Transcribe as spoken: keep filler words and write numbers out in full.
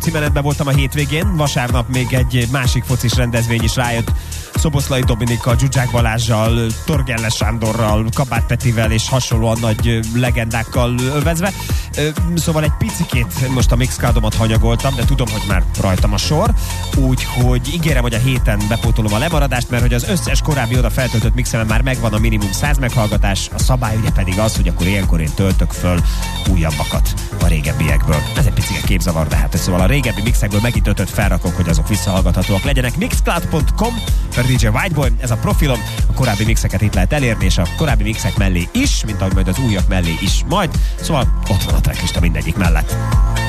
Cimenetben voltam a hétvégén, vasárnap még egy másik focis rendezvény is rájött. Szoboszlai Dominikkal, Zsuzsák Balázssal, Torgelles Sándorral, Kabát Petivel és hasonlóan nagy legendákkal övezve. Szóval egy picikét most a Mixcloudomat hanyagoltam, de tudom, hogy már rajtam a sor. Úgyhogy ígérem, hogy a héten bepótolom a lemaradást, mert hogy az összes korábbi oda feltöltött mixemen már megvan a minimum száz meghallgatás, a szabály ugye pedig az, hogy akkor ilyenkor én töltök föl újabbakat a régebbiekből. Ez egy picike képzavar, de hát szóval a régebbi mixekből megint ötöt felrakok, hogy azok visszahallgathatóak legyenek. mixcloud pont com per dé dzsé Whiteboy, ez a profilom, a korábbi mixeket itt lehet elérni, és a korábbi mixek mellé is, mint ahogy majd az újak mellé is majd. Szóval ott van a tracklista mindegyik mellett.